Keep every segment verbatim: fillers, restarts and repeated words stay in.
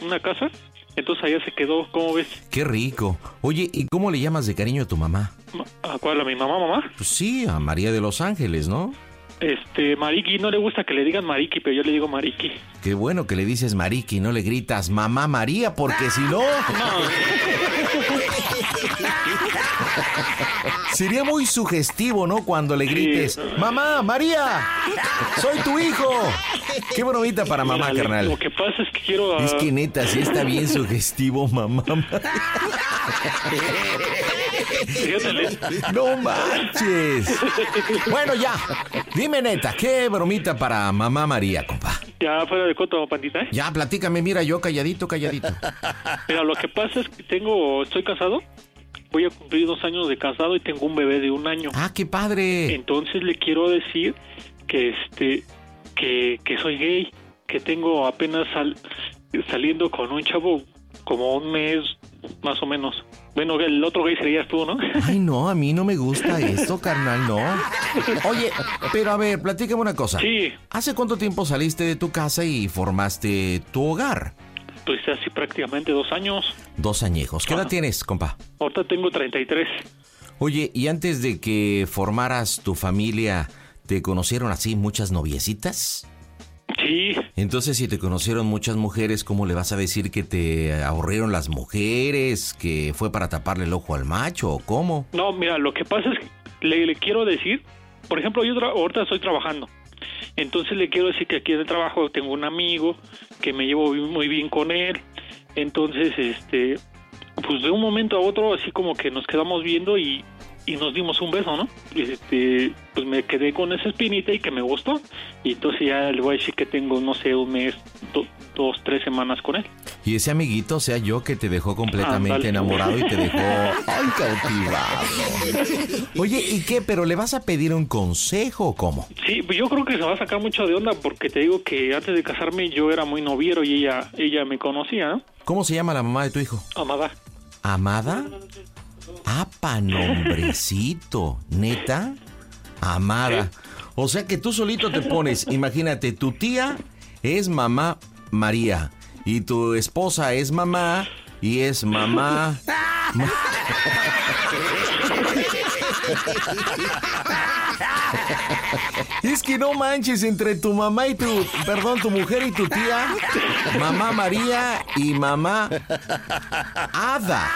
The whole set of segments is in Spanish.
una casa, entonces allá se quedó, ¿cómo ves? Qué rico. Oye, ¿y cómo le llamas de cariño a tu mamá? ¿A cuál? ¿A mi mamá, mamá? Pues sí, a María de los Ángeles, ¿no? Este, Mariki, no le gusta que le digan Mariki, pero yo le digo Mariki. Qué bueno que le dices Mariki, no le gritas Mamá María, porque si no... No. Sería muy sugestivo, ¿no? Cuando le grites, sí. Mamá María, soy tu hijo. Qué bromita para mamá, Mira, carnal. Lo que pasa es que quiero... Uh... Es que neta, sí está bien sugestivo, mamá. No manches. Bueno, ya. Dime neta, ¿qué bromita para mamá María, compa? Ya fuera de coto, pandita, ¿eh? Ya, platícame, mira, yo calladito, calladito. Mira, lo que pasa es que tengo... Estoy casado. Voy a cumplir dos años de casado y tengo un bebé de un año. ¡Ah, qué padre! Entonces le quiero decir que este... Que, que soy gay. Que tengo apenas sal, saliendo con un chavo como un mes, más o menos. Bueno, el otro gay serías tú, ¿no? Ay, no, a mí no me gusta esto, carnal, no. Oye, pero a ver, platícame una cosa. Sí. ¿Hace cuánto tiempo saliste de tu casa y formaste tu hogar? Pues así prácticamente dos años. Dos añejos. ¿Qué edad Ajá. tienes, compa? Ahorita tengo treinta y tres. Oye, ¿y antes de que formaras tu familia, te conocieron así muchas noviecitas? Sí. Entonces, si te conocieron muchas mujeres, ¿cómo le vas a decir que te aburrieron las mujeres? ¿Que fue para taparle el ojo al macho o cómo? No, mira, lo que pasa es que le, le quiero decir, por ejemplo, yo tra- ahorita estoy trabajando. Entonces le quiero decir que aquí en el trabajo tengo un amigo que me llevo muy bien con él. Entonces, este, pues de un momento a otro, así como que nos quedamos viendo y, y nos dimos un beso, ¿no? Este, pues me quedé con esa espinita y que me gustó. Y entonces ya le voy a decir que tengo, no sé, un mes, do, dos, tres semanas con él. Y ese amiguito, o sea, yo que te dejó completamente Ándale. enamorado y te dejó ay, cautivado. Oye, ¿y qué? ¿Pero le vas a pedir un consejo o cómo? Sí, pues yo creo que se va a sacar mucho de onda porque te digo que antes de casarme yo era muy noviero y ella ella me conocía, ¿no? ¿Cómo se llama la mamá de tu hijo? Amada. ¿Amada? ¡Apa, nombrecito! ¿Neta? Amada. O sea que tú solito te pones, imagínate, tu tía es mamá María y tu esposa es mamá y es mamá... Ma- Es que no manches, entre tu mamá y tu, perdón, tu mujer y tu tía, mamá María y mamá Ada.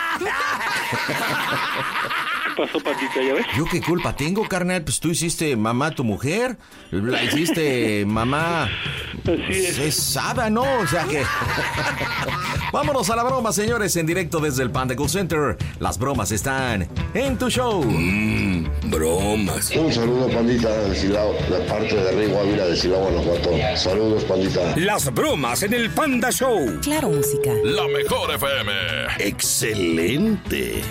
¿Qué pasó, Patita? ¿Ya ves? ¿Yo qué culpa tengo, carnal? Pues tú hiciste mamá tu mujer, la hiciste mamá... Así es. Es Ada, ¿no? O sea que... Vámonos a la broma, señores, en directo desde el Panda Cool Center. Las bromas están en tu show. Mmm, bromas. Un saludo, pandita, de Silao, de parte de Río Ávila, de Silao, Guanajuato. Saludos, pandita. Las bromas en el Panda Show. Claro, música. La mejor F M. Excelente.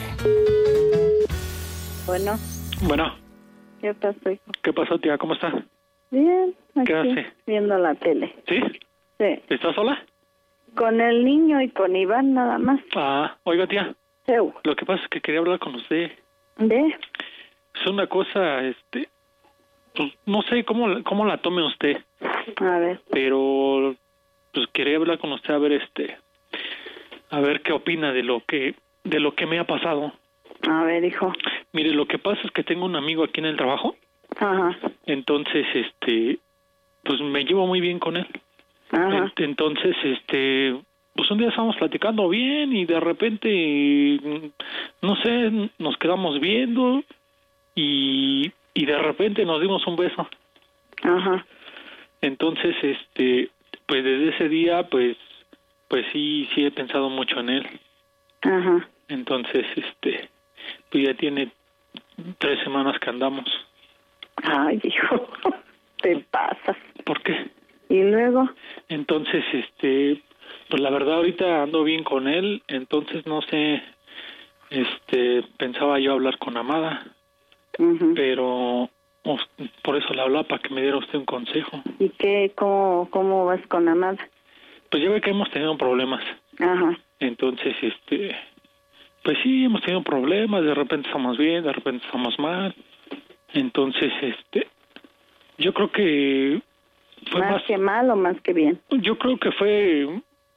Bueno, Bueno, ¿qué pasó, hijo? ¿qué pasó, tía? ¿Cómo está? Bien, aquí, ¿Qué hace? viendo la tele. ¿Sí? Sí, ¿Estás sola? con el niño y con Iván nada más. Ah, oiga, tía, Seu, lo que pasa es que quería hablar con usted. ¿de? Es una cosa, este... Pues no sé cómo, la- cómo la tome usted, A ver, pero... Pues quería hablar con usted a ver, este... A ver qué opina de lo que... De lo que me ha pasado. a ver, hijo. Mire, lo que pasa es que tengo un amigo aquí en el trabajo. Ajá, Entonces, este... Pues me llevo muy bien con él. ajá, Ent- Entonces, este, pues un día estábamos platicando bien y de repente, mm, no sé, nos quedamos viendo y, y de repente nos dimos un beso. ajá. Entonces, este, pues desde ese día, pues, pues sí, sí he pensado mucho en él. Ajá. Entonces, este, pues ya tiene tres semanas que andamos. Ay, hijo, te pasas. ¿Por qué? Y luego, Entonces, este, pues la verdad ahorita ando bien con él, entonces no sé, este, pensaba yo hablar con Amada, ujú. pero os- por eso le hablaba para que me diera usted un consejo. ¿Y qué, cómo, cómo vas con Amada? Pues ya ve que hemos tenido problemas, Ajá, entonces, este, pues sí, hemos tenido problemas, de repente estamos bien, de repente estamos mal, entonces, este, yo creo que fue más, más, que mal o más que bien. yo creo que fue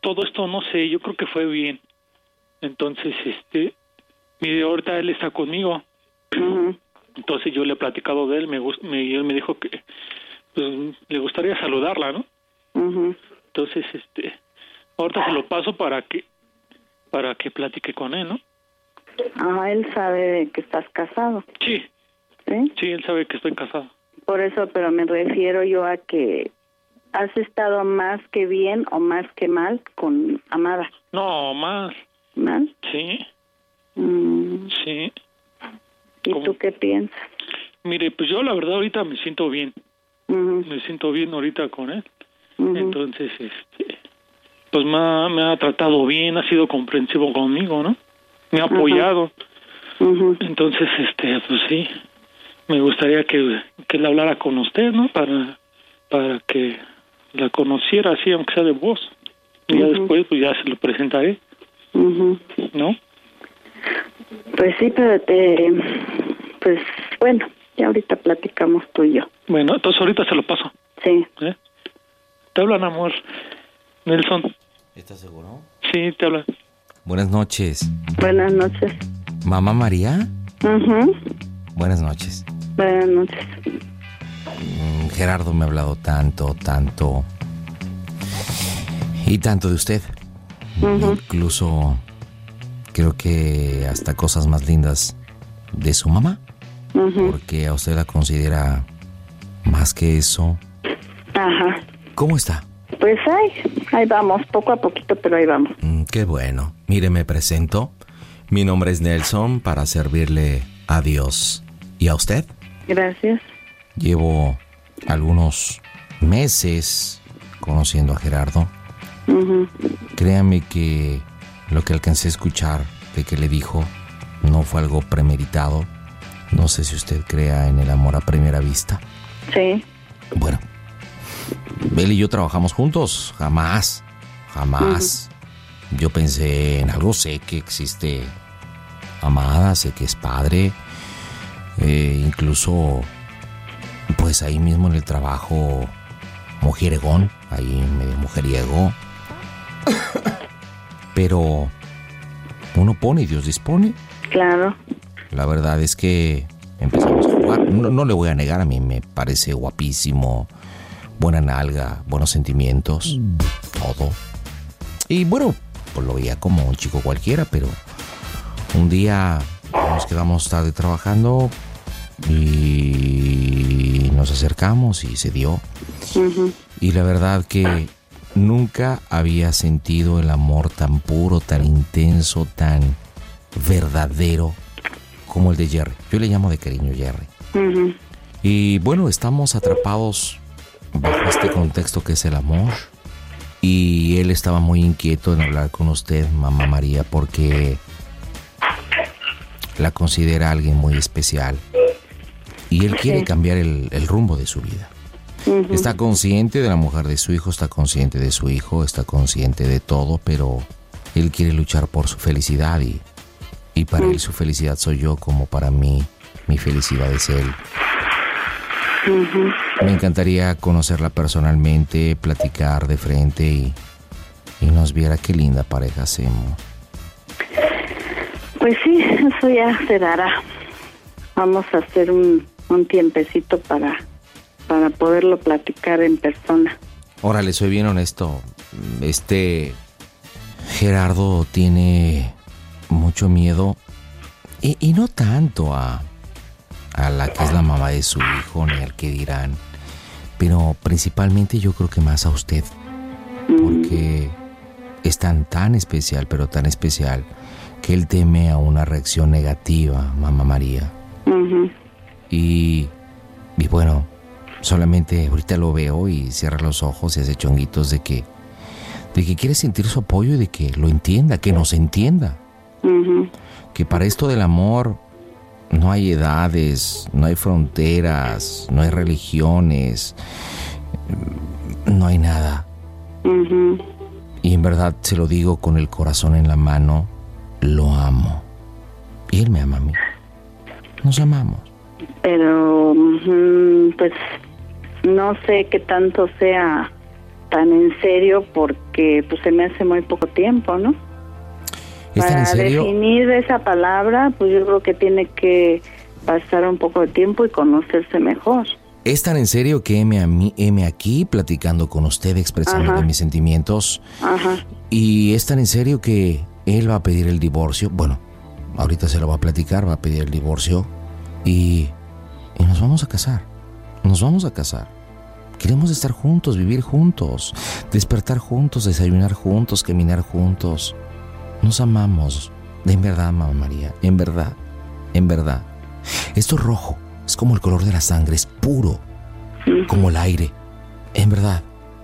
todo esto no sé, yo creo que fue bien. Entonces, este, mire, ahorita él está conmigo. Ujú. Entonces yo le he platicado de él, me, gust- me y él me dijo que pues, le gustaría saludarla, ¿no? Ujú. Entonces, este, ahorita se lo paso para que para que platique con él, ¿no? Ah, él sabe que estás casado, Sí, ¿sí? sí, él sabe que estoy casado. Por eso, pero me refiero yo a que has estado más que bien o más que mal con Amada. No, más, ¿Mal? sí, Mm. sí. ¿Y ¿Cómo? tú qué piensas? Mire, pues yo la verdad ahorita me siento bien, Ujú. me siento bien ahorita con él. Ujú. Entonces, este, pues me ha, me ha tratado bien, ha sido comprensivo conmigo, ¿no? Me ha apoyado. Ujú. Entonces, este, pues sí, me gustaría que, que él hablara con usted, ¿no? Para, para que la conociera así, aunque sea de voz. Y ya Ujú. después, pues ya se lo presentaré, Ujú. ¿no? Pues sí, pero te... Pues bueno, ya ahorita platicamos tú y yo. Bueno, entonces ahorita se lo paso, Sí. ¿eh? Te hablan, amor. Nelson. ¿Estás seguro? Sí, te hablan. Buenas noches. Buenas noches. ¿Mamá María? Ujú. Buenas noches. Buenas noches. Mm, Gerardo me ha hablado tanto, tanto. Y tanto de usted. Ujú. Incluso creo que hasta cosas más lindas de su mamá. Ujú. Porque a usted la considera más que eso. Ajá. ¿Cómo está? Pues ahí, ahí vamos, poco a poquito, pero ahí vamos. Mm, qué bueno. Mire, me presento. Mi nombre es Nelson para servirle a Dios. ¿Y a usted? Gracias. Llevo algunos meses conociendo a Gerardo. Ujú. Créame que lo que alcancé a escuchar de que le dijo no fue algo premeditado. No sé si usted crea en el amor a primera vista. Sí. Bueno, él y yo trabajamos juntos. Jamás, jamás. Yo pensé en algo, sé que existe Amada, sé que es padre. Eh, incluso, pues ahí mismo en el trabajo, mujeregón, ahí medio mujeriego. Pero uno pone y Dios dispone. Claro. La verdad es que empezamos a jugar. No, no le voy a negar, a mí me parece guapísimo, buena nalga, buenos sentimientos, todo. Y bueno, pues lo veía como un chico cualquiera, pero un día nos quedamos tarde trabajando y nos acercamos y se dio. Ujú. Y la verdad que nunca había sentido el amor tan puro, tan intenso, tan verdadero como el de Jerry. Yo le llamo de cariño Jerry. Ujú. Y bueno, estamos atrapados bajo este contexto que es el amor. Y él estaba muy inquieto en hablar con usted, mamá María, porque la considera alguien muy especial. Y él quiere Sí. cambiar el, el rumbo de su vida. Ujú. Está consciente de la mujer de su hijo, está consciente de su hijo, está consciente de todo, pero él quiere luchar por su felicidad y, y para él su felicidad soy yo, como para mí mi felicidad es él. Ujú. Me encantaría conocerla personalmente, platicar de frente y, y nos viera qué linda pareja hacemos. Pues sí, eso ya se dará. Vamos a hacer un, un tiempecito para, para poderlo platicar en persona. Órale, soy bien honesto. Este Gerardo tiene mucho miedo y, y no tanto a, a la que es la mamá de su hijo ni al que dirán, pero principalmente yo creo que más a usted, porque es tan tan especial, pero tan especial que él teme a una reacción negativa, mamá María. Ujú. Y, y bueno, solamente ahorita lo veo y cierra los ojos y hace chonguitos de que, de que quiere sentir su apoyo y de que lo entienda, que nos entienda. Ujú. Que para esto del amor no hay edades, no hay fronteras, no hay religiones, no hay nada. Ujú. Y en verdad se lo digo con el corazón en la mano, lo amo. Y él me ama a mí. Nos amamos. Pero, ujú, pues, no sé qué tanto sea tan en serio porque pues se me hace muy poco tiempo, ¿no? ¿Es tan Para en serio? definir esa palabra, pues yo creo que tiene que pasar un poco de tiempo y conocerse mejor. ¿Es tan en serio que heme, a mí, heme aquí platicando con usted, expresando Ajá. mis sentimientos? Ajá. ¿Y es tan en serio que él va a pedir el divorcio? Bueno, ahorita se lo va a platicar, va a pedir el divorcio y, y nos vamos a casar. Nos vamos a casar. Queremos estar juntos, vivir juntos, despertar juntos, desayunar juntos, caminar juntos. Nos amamos. En verdad, mamá María, en verdad, en verdad. Esto es rojo, es como el color de la sangre, es puro, como el aire. En verdad,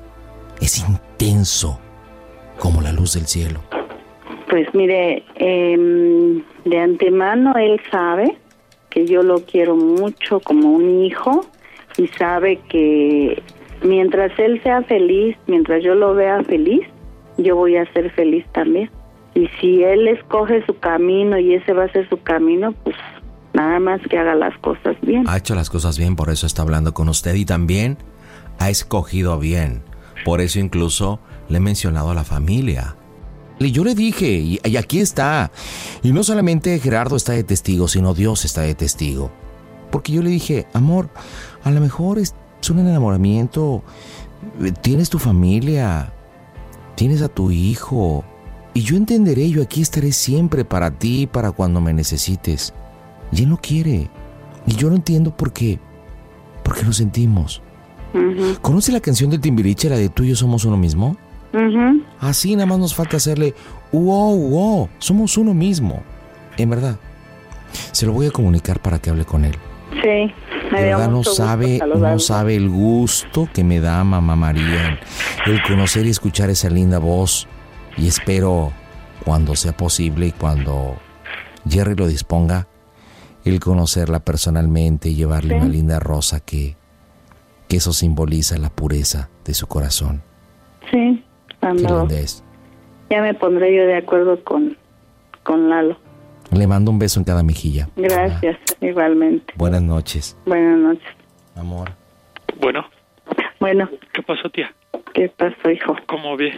es intenso, como la luz del cielo. Pues mire, eh, de antemano él sabe que yo lo quiero mucho como un hijo y sabe que mientras él sea feliz, mientras yo lo vea feliz, yo voy a ser feliz también. Y si él escoge su camino y ese va a ser su camino, pues nada más que haga las cosas bien. Ha hecho las cosas bien, por eso está hablando con usted y también ha escogido bien. Por eso incluso le he mencionado a la familia. Y yo le dije, y, y aquí está, y no solamente Gerardo está de testigo, sino Dios está de testigo. Porque yo le dije, amor, a lo mejor es un enamoramiento, tienes tu familia, tienes a tu hijo, y yo entenderé, yo aquí estaré siempre para ti, para cuando me necesites. Y él no quiere, y yo no entiendo por qué, porque lo sentimos. Uh-huh. ¿Conoce la canción de Timbiriche, la de Tú y yo somos uno mismo? Uh-huh. Así nada más nos falta hacerle wow, wow, somos uno mismo. En verdad, se lo voy a comunicar para que hable con él. Sí, me De dio verdad no mucho gusto sabe, saludarlo. no sabe el gusto que me da mamá María el conocer y escuchar esa linda voz. Y espero, cuando sea posible y cuando Jerry lo disponga, el conocerla personalmente y llevarle ¿Sí? una linda rosa que, que eso simboliza la pureza de su corazón. Sí, Qué cuando linda es. ya me pondré yo de acuerdo con, con Lalo. Le mando un beso en cada mejilla. Gracias, igualmente. Buenas noches, Buenas noches. amor. Bueno, Bueno, ¿qué pasó, tía? ¿qué pasó, hijo? ¿Cómo ve?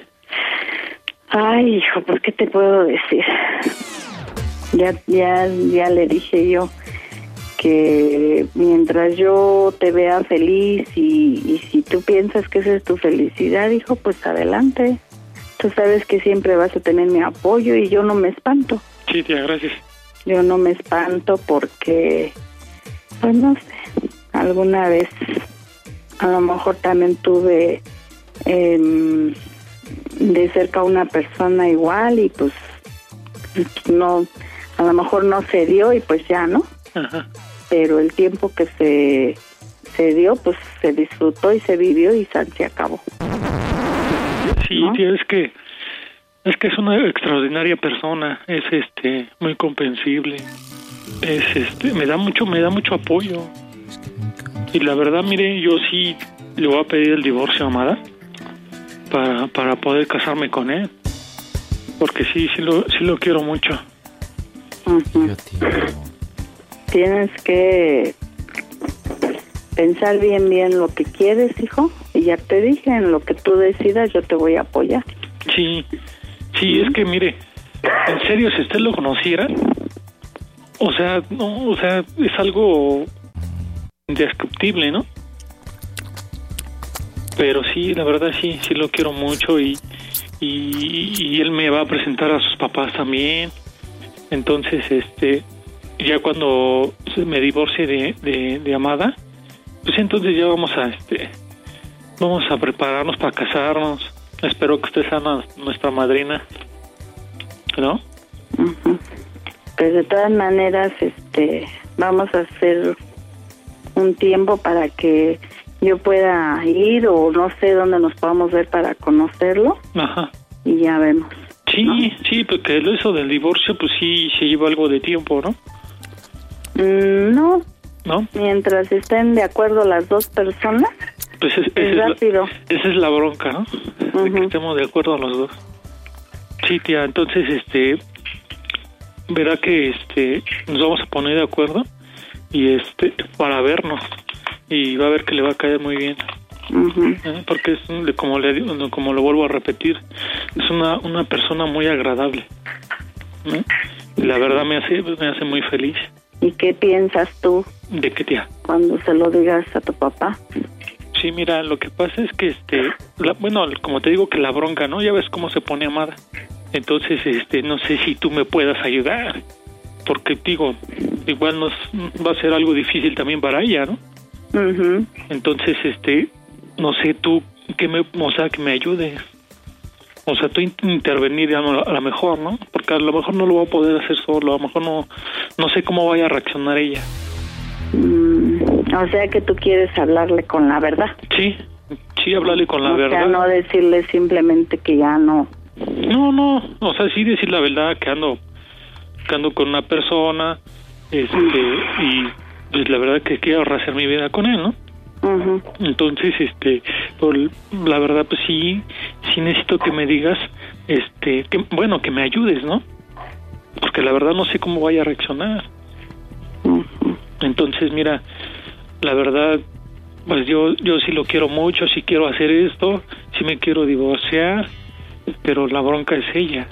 Ay, hijo, ¿por qué te puedo decir? Ya, ya, ya le dije yo que mientras yo te vea feliz y, y si tú piensas que esa es tu felicidad, hijo, pues adelante. Tú sabes que siempre vas a tener mi apoyo y yo no me espanto. Sí, tía, gracias. Yo no me espanto porque, pues no sé, alguna vez a lo mejor también tuve eh, de cerca a una persona igual y pues no, a lo mejor no se dio y pues ya, ¿no? Ajá. Pero el tiempo que se, se dio, pues se disfrutó y se vivió y se, se acabó. Sí, ¿No? tía, es que es que es una extraordinaria persona, es este muy comprensible. Es este me da mucho me da mucho apoyo. Y la verdad, mire, yo sí le voy a pedir el divorcio a Amada para para poder casarme con él. Porque sí sí lo sí lo quiero mucho. Ujú. Yo te amo. Tienes que pensar bien bien lo que quieres, hijo, y ya te dije, en lo que tú decidas yo te voy a apoyar. Sí. Sí, es que mire, en serio, si usted lo conociera, o sea, no, o sea, es algo indescriptible, ¿no? Pero sí, la verdad sí, sí lo quiero mucho y, y, y él me va a presentar a sus papás también. Entonces, este, ya cuando me divorcie de, de, de Amada, pues entonces ya vamos a, este, vamos a prepararnos para casarnos. Espero que usted sea nuestra madrina, ¿no? Uh-huh. Pues de todas maneras, este, vamos a hacer un tiempo para que yo pueda ir o no sé dónde nos podamos ver para conocerlo. Ajá. Y ya vemos. Sí, ¿no? sí, porque eso del divorcio, pues sí, se lleva algo de tiempo, ¿no? Mm, no, ¿No? mientras estén de acuerdo las dos personas, Pues es, es esa, es rápido. la, esa es la bronca, ¿no? De que Ujú. estemos de acuerdo los dos. Sí, tía, entonces, este, verá que, este, nos vamos a poner de acuerdo y, este, para vernos y va a ver que le va a caer muy bien. Uh-huh. ¿eh? Porque es, como le digo, como lo vuelvo a repetir, es una, una persona muy agradable, ¿eh? Y la verdad me hace, me hace muy feliz. ¿Y qué piensas tú? ¿De qué, tía? Cuando se lo digas a tu papá. Sí, mira, lo que pasa es que, este, la, bueno, como te digo que la bronca, ¿no? Ya ves cómo se pone Amada. Entonces, este, no sé si tú me puedas ayudar, porque digo, igual nos va a ser algo difícil también para ella, ¿no? Uh-huh. Entonces, este, no sé tú que me, o sea, que me ayudes. O sea, tú intervenir a lo mejor, ¿no? Porque a lo mejor no lo voy a poder hacer solo, a lo mejor no, no sé cómo vaya a reaccionar ella. Mm, o sea que tú quieres hablarle con la verdad. Sí, sí, hablarle con la o verdad. O sea, no decirle simplemente que ya no. No, no, o sea, sí decir la verdad, que ando, que ando con una persona, este, y pues la verdad que quiero rehacer mi vida con él, ¿no? Uh-huh. Entonces, este, por, la verdad, pues sí, sí necesito que me digas, este, que, bueno, que me ayudes, ¿no? Porque la verdad no sé cómo vaya a reaccionar. Uh-huh. Entonces, mira, la verdad, pues yo, yo sí lo quiero mucho, sí quiero hacer esto, sí me quiero divorciar, pero la bronca es ella,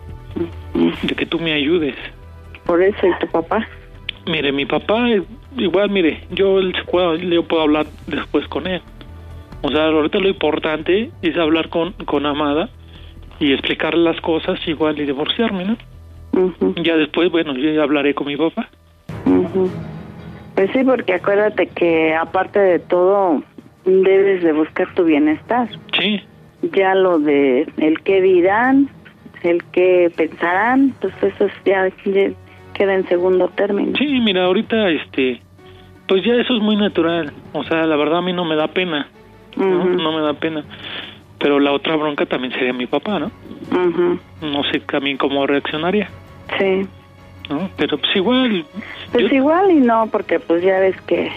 uh-huh. de que tú me ayudes. Por eso, ¿y tu papá? Mire, mi papá, igual, mire, yo, yo puedo hablar después con él. O sea, ahorita lo importante es hablar con, con Amada y explicarle las cosas igual y divorciarme, ¿no? Uh-huh. Ya después, bueno, yo ya hablaré con mi papá. Uh-huh. Pues sí, porque acuérdate que aparte de todo, debes de buscar tu bienestar. Sí. Ya lo de el qué dirán, el qué pensarán, pues eso ya... ya queda en segundo término. Sí, mira, ahorita, este, pues ya eso es muy natural. O sea, la verdad a mí no me da pena, ¿no? Uh-huh. No me da pena. Pero la otra bronca también sería mi papá, ¿no? Uh-huh. No sé también cómo reaccionaría. Sí. ¿No? Pero pues igual. Pues yo... igual y no, porque pues ya ves que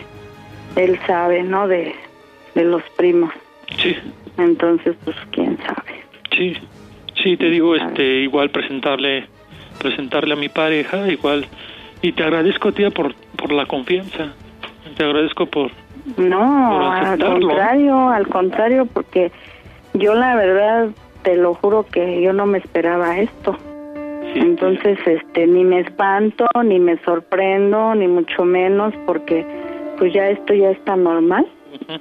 él sabe, ¿no? De, de los primos. Sí. Entonces, pues quién sabe. Sí, sí, te digo, este, igual presentarle... presentarle a mi pareja igual, y te agradezco, tía, por por la confianza, te agradezco por no por al contrario al contrario porque yo la verdad te lo juro que yo no me esperaba esto. Sí, entonces tía. este ni me espanto ni me sorprendo ni mucho menos, porque pues ya esto ya está normal. Uh-huh.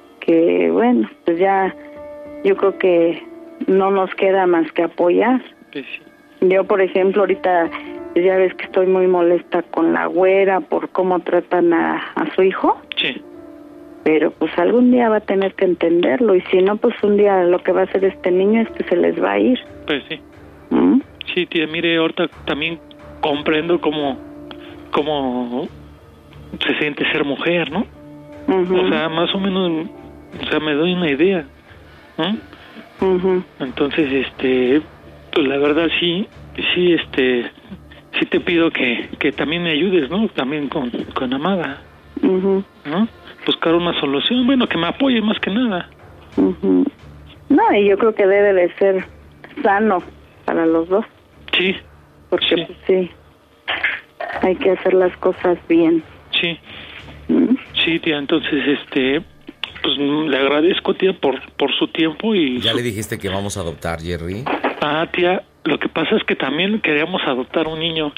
Que bueno, pues ya yo creo que no nos queda más que apoyar. Sí, sí. Yo, por ejemplo, ahorita ya ves que estoy muy molesta con la güera por cómo tratan a, a su hijo. Sí. Pero pues algún día va a tener que entenderlo, y si no, pues un día lo que va a hacer este niño es que se les va a ir. Pues sí. ¿Mm? Sí, tía, mire, ahorita también comprendo cómo, cómo se siente ser mujer, ¿no? Uh-huh. O sea, más o menos, o sea, me doy una idea, ¿no? Uh-huh. Entonces, este... pues la verdad sí, sí, este, sí te pido que, que también me ayudes, ¿no? También con, con Amada, uh-huh. ¿no? Buscar una solución, bueno, que me apoye más que nada. Uh-huh. No, y yo creo que debe de ser sano para los dos. Sí. Porque sí, pues, sí hay que hacer las cosas bien. Sí. ¿Mm? Sí, tía, entonces, este... pues le agradezco, tía, por por su tiempo y... ¿Ya su... le dijiste que vamos a adoptar, Jerry? Ah, tía, lo que pasa es que también queríamos adoptar un niño.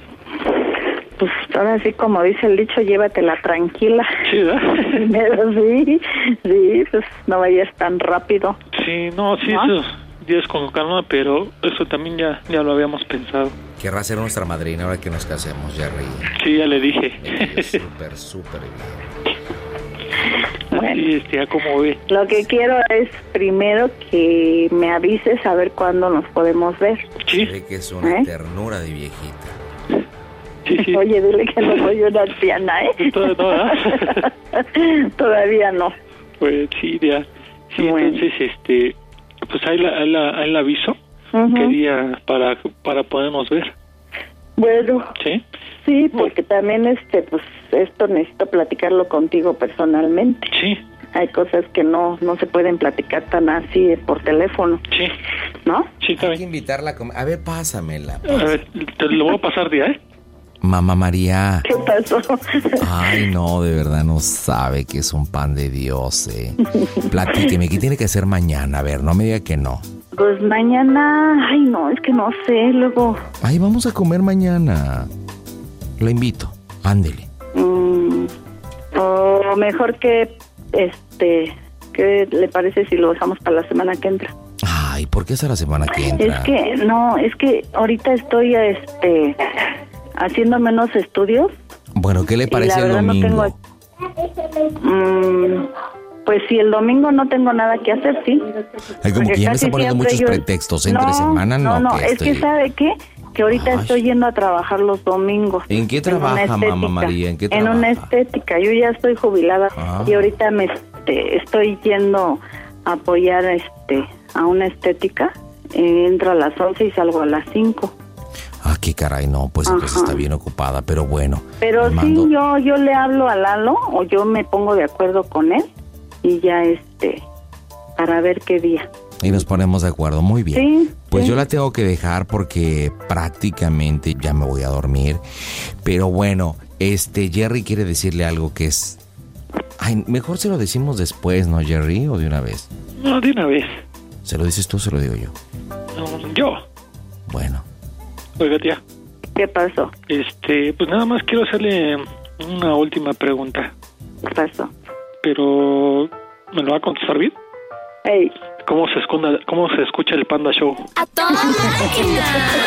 Pues ahora sí, como dice el dicho, llévatela tranquila. Sí, ¿verdad? Pero sí, sí, pues no vayas tan rápido. Sí, no, sí, ¿no? Eso días con calma, pero eso también ya, ya lo habíamos pensado. Querrá ser nuestra madrina ahora que nos casemos, Jerry. Sí, ya le dije. Súper, súper bien. Bueno, sí, este, ¿cómo ve? Lo que quiero es primero que me avises a ver cuándo nos podemos ver. Sí. Se ve que es una ¿Eh? ternura de viejita. Sí, sí. Oye, dile que no soy una anciana, ¿eh? ¿Todavía no? Todavía no. Pues sí, ya. Sí, bueno. Entonces, este, pues ahí la, ahí la, ahí la aviso. Uh-huh. ¿Qué día para, para podernos ver? Bueno. ¿Sí? Sí, porque también, este, pues, esto necesito platicarlo contigo personalmente. Sí. Hay cosas que no no se pueden platicar tan así por teléfono. Sí. ¿No? Sí, también. Hay que invitarla a comer. A ver, pásamela. Pásamela. A ver, te lo voy a pasar, día, ¿eh? Mamá María. ¿Qué pasó? Ay, no, de verdad no sabe que es un pan de Dios, eh. Platíqueme, ¿qué tiene que hacer mañana? A ver, no me diga que no. Pues mañana, ay no, es que no sé, luego... Ay, vamos a comer mañana. Lo invito, ándele. Mm, o mejor que, este, ¿qué le parece si lo dejamos para la semana que entra? Ay, ¿por qué es la semana que entra? Es que, no, es que ahorita estoy, este, haciendo menos estudios. Bueno, ¿qué le parece el domingo? No tengo, mm, pues si el domingo no tengo nada que hacer, sí. Ay, como Porque que ya me está casi poniendo siempre muchos yo- pretextos. Entre no, semana no. No, no, que es estoy- que ¿sabe qué? Que ahorita Ay. estoy yendo a trabajar los domingos. ¿En qué una trabaja, estética. mamá María? ¿En qué En una trabaja? estética. Yo ya estoy jubilada Ah. y ahorita me este, estoy yendo a apoyar este a una estética. Eh, entro a las once y salgo a las cinco. Ah, qué caray, no, pues entonces Ajá. está bien ocupada, pero bueno. Pero le mando- sí, yo yo le hablo a Lalo o yo me pongo de acuerdo con él y ya este para ver qué día. Y nos ponemos de acuerdo, muy bien. Sí, Pues sí. yo la tengo que dejar porque prácticamente ya me voy a dormir. Pero bueno, este Jerry quiere decirle algo que es... Ay, mejor se lo decimos después, ¿no, Jerry? ¿O de una vez? No, de una vez. ¿Se lo dices tú o se lo digo yo? No, yo. Bueno. Oiga, tía. ¿Qué pasó? Este, pues nada más quiero hacerle una última pregunta. ¿Qué pasó? Pero, ¿me lo va a contestar bien? Ey, ¿Cómo se, esconda, cómo se escucha el Panda Show? A toda máquina.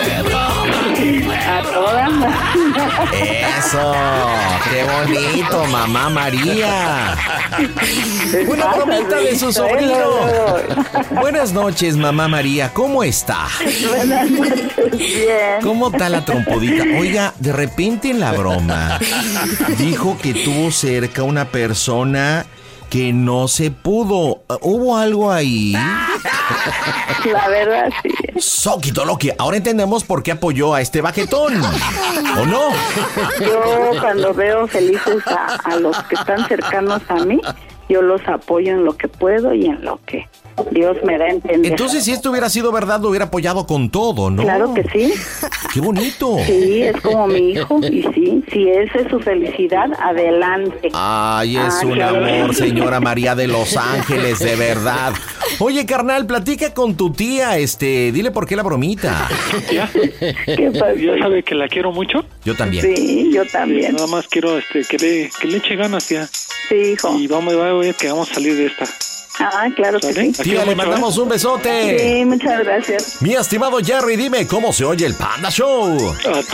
a todas las... ¡Eso! ¡Qué bonito, mamá María! Una bromita de su sobrino. Buenas noches, mamá María. ¿Cómo está? Buenas noches, bien. ¿Cómo está la trompudita? Oiga, de repente en la broma dijo que tuvo cerca una persona que no se pudo. ¿Hubo algo ahí? La verdad, sí. Soquito Loki, ahora entendemos por qué apoyó a este baquetón. ¿O no? Yo cuando veo felices a, a los que están cercanos a mí, yo los apoyo en lo que puedo y en lo que Dios me da a entender. Entonces, si esto hubiera sido verdad, lo hubiera apoyado con todo, ¿no? Claro que sí. ¡Qué bonito! Sí, es como mi hijo. Y sí, si esa es su felicidad, adelante. Ay, es Ah, un claro. amor, señora María de Los Ángeles, de verdad. Oye, carnal, platica con tu tía, este, dile por qué la bromita. ¿Ya? ¿Qué pasó? ¿Ya sabe que la quiero mucho? Yo también. Sí, yo también. Nada más quiero este, que, le, que le eche ganas, tía. Sí, hijo. Y vamos, vamos, que vamos a salir de esta. Ah, claro que ¿Sale? sí. Tía, le mandamos un besote. Sí, muchas gracias. Mi estimado Jerry, dime cómo se oye el Panda Show. A